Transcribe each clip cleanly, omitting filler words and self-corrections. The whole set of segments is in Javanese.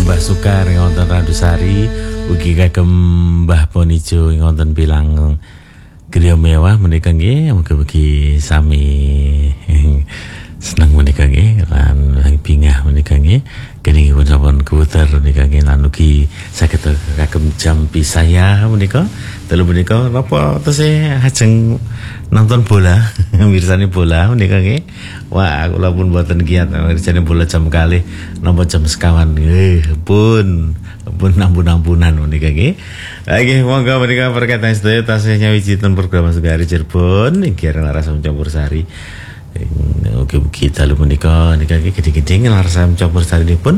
Mbah Sukar ing wonten Randusari, ugi kagem Mbah Ponijo ing wonten Pilang Griya Mewah menika nggih, mugi-mugi sami seneng menika nggih lan bingah menika nggih. Kene pun sampun keputer menika nggih lan ugi saged kagem jampi saya menika. Dalu menika napa tesih ajeng nonton bola, mirsani bola menika nggih. Wah, kula pun mboten giat mirsani bola jam kalih napa jam sekawan. Pun ampun-ampunan menika nggih. Nggih, monggo menika perkataan sedaya tasih nyawiji ten program Sugari Cirebon inggih larasam campur sari. Ugi dalu menika nggih gede-gede larasam campur sari nipun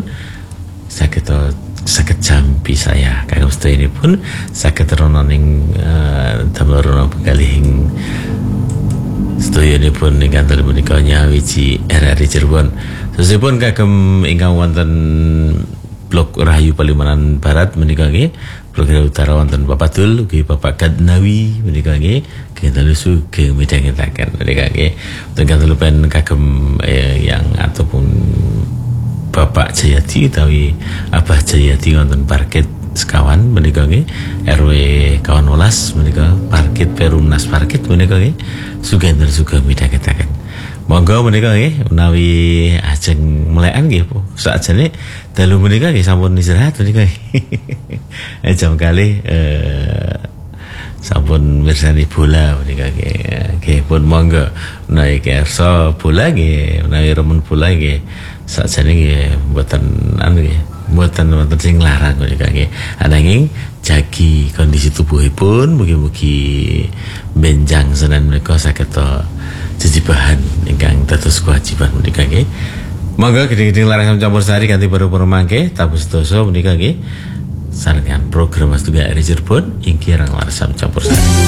saged jampi saya kagem sedayanipun saged rono ning damel rono bekalihing sedayanipun ingkang dalu menika nyawiji RRI Cirebon. Sesipun kagem ingkang wonten Blok Rahayu Palimanan Barat menika nggih, Blok Rahayu Utara wonten Bapak Dul ugi Bapak Gadnawi menika nggih, kita sugeng midhangetaken menika nggih. Tengah dalu pen kagem yang ataupun Bapak Jayadi utawi Abah Jayadi wonten Parkit Sekawan menika nggih, RW 18 menika Parkit Perumnas Parkit menika nggih, sugeng midhangetaken. Monggo menika nggih menawi ajeng melekan nggih sakjane dalu menika nggih sampun istirahat menika. Jam kalih sampun mirsani bola menika nggih pun monggo menawi kersa bola nggih menawi remen bola nggih sakjane nggih mboten nggih mboten wonten sing larang menika nggih. Ananging jagi kondisi tubuhipun mugi-mugi benjang senen menika saged jejibahan ingkang dados kewajiban menika nggih. Monggo gede-gede larasam campur sari kanthi para mangke tabu sedoso menika nggih sarengan program Sugari Cirebon inggih larasam campur sari.